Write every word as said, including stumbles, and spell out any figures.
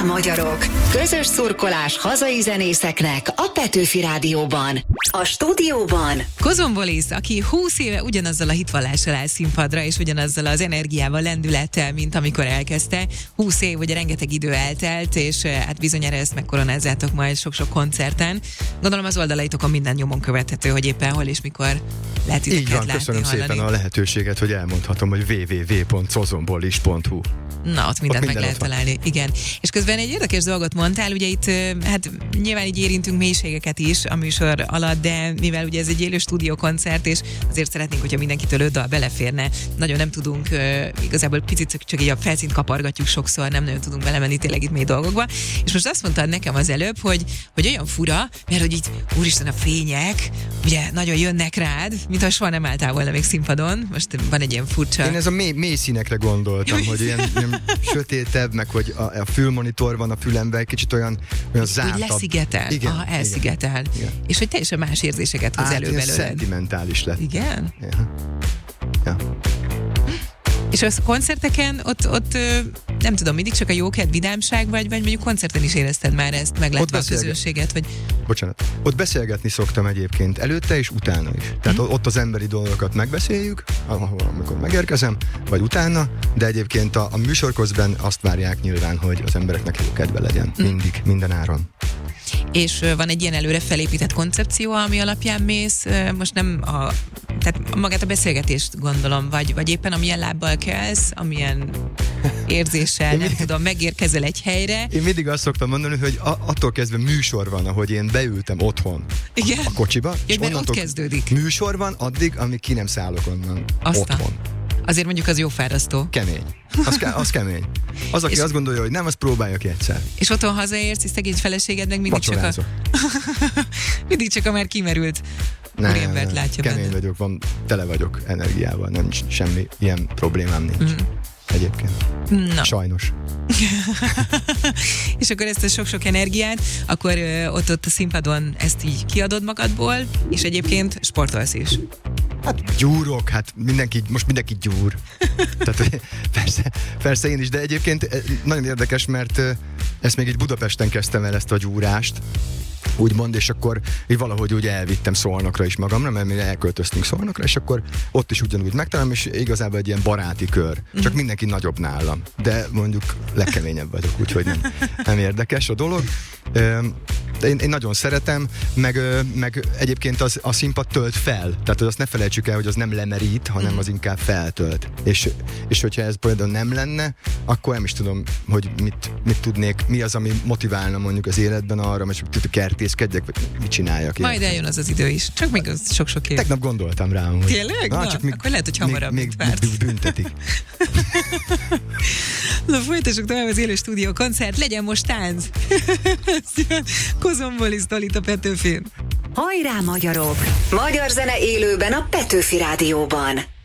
magyarok! Közös szurkolás hazai zenészeknek a Petőfi Rádióban. A stúdióban Kozombolis, aki húsz éve ugyanazzal a hitvallással áll színpadra, és ugyanazzal az energiával, lendülettel, mint amikor elkezdte. húsz év, ugye rengeteg idő eltelt, és hát bizonyára ezt megkoronázzátok majd sok-sok koncerten. Gondolom az oldalaitokon minden nyomon követhető, hogy éppen hol és mikor lehet titeket látni. Így van, látni, köszönöm hallani. szépen a lehetőséget, hogy elmondhatom, hogy double-u double-u double-u pont cozombolis pont hu. Na, ott mindent ott meg minden lehet találni. Igen. És közben egy érdekes dolgot mondtál, ugye itt hát nyilván így érintünk mélységeket is a műsor alatt, de mivel ugye ez egy élő stúdiókoncert, és azért szeretnénk, hogyha mindenkitől öt dal beleférne. Nagyon nem tudunk, uh, igazából picit csak így a felszínt kapargatjuk sokszor, nem nagyon tudunk belemenni tényleg itt mély dolgokba. És most azt mondtad nekem az előbb, hogy, hogy olyan fura, mert hogy itt úristen a fények, ugye nagyon jönnek rád, mintha soha nem álltál volna még színpadon. Most van egy ilyen furcsa... Én ez a mély, mély színekre gondoltam, hogy ilyen, ilyen sötétebb, meg hogy a, a fülmonitor van a fülemben, kicsit olyan, olyan zártabb. Úgy leszigetel, igen, aha, elszigetel. Igen, igen. És hogy teljesen más érzéseket hoz Át, elő belőled. szentimentális lett. Igen? Ja. Ja. És a koncerteken ott, ott nem tudom, mindig csak a jókedv, vidámság, vagy, vagy mondjuk koncerten is érezted már ezt, meglátva a közönséget, vagy... Bocsánat. Ott beszélgetni szoktam egyébként előtte és utána is. Tehát mm. ott az emberi dolgokat megbeszéljük, ahol, amikor megérkezem, vagy utána, de egyébként a, a műsor közben azt várják nyilván, hogy az embereknek jó kedve legyen. Mm. Mindig, minden áron. És van egy ilyen előre felépített koncepció, ami alapján mész, most nem a, tehát magát a beszélgetést gondolom, vagy, vagy éppen amilyen lábbal kelsz, amilyen érzéssel, nem mindig, tudom, megérkezel egy helyre. Én mindig azt szoktam mondani, hogy a, attól kezdve műsor van, ahogy én beültem otthon. Igen? A, a kocsiba. Ja, mert ott kezdődik. Műsor van addig, amíg ki nem szállok onnan. Aztán. Otthon. Azért mondjuk az jó fárasztó. Kemény. Az, ke- az kemény. Az, aki és, azt gondolja, hogy nem, azt próbálja ki egyszer. És otthon hazaérsz, és szegény feleségednek mindig Vacsorázok. csak a... mindig csak a már kimerült úriembert látja kemény benne. vagyok, van, tele vagyok energiával, nem semmi ilyen problémám nincs. Mm. Egyébként. Na. Sajnos. És akkor ezt a sok-sok energiát, akkor ö, ott-ott a színpadon ezt így kiadod magadból, és egyébként sportolsz is. Hát gyúrok, hát mindenki, most mindenki gyúr. Tehát persze, persze én is, de egyébként nagyon érdekes, mert ezt még így Budapesten kezdtem el, ezt a gyúrást, úgymond, és akkor így valahogy úgy elvittem Szolnokra is magamra, mert mi elköltöztünk Szolnokra, és akkor ott is ugyanúgy megtalálom, és igazából egy ilyen baráti kör. Csak mm. mindenki nagyobb nálam, de mondjuk legkeményebb vagyok, úgyhogy nem, nem érdekes a dolog. De én, én nagyon szeretem, meg, meg egyébként az, a színpad tölt fel, tehát azt ne felejtsük el, hogy az nem lemerít, hanem az inkább feltölt. És, és hogyha ez például nem lenne, akkor nem is tudom, hogy mit, mit tudnék, mi az, ami motiválna mondjuk az életben arra, hogy kertészkedjek, vagy mit csináljak. Majd ilyen. eljön az az idő is, csak még az sok-sok év. Tegnap gondoltam rá, hogy... Tényleg? Na, csak még, akkor lehet, hogy hamarabb, még, mint várt. Még büntetik. Na, folytassuk tovább az élő stúdió koncert, legyen most tánc! Kozombolis Tolit a Petőfin. Hajrá magyarok! Magyar zene élőben a Petőfi Rádióban.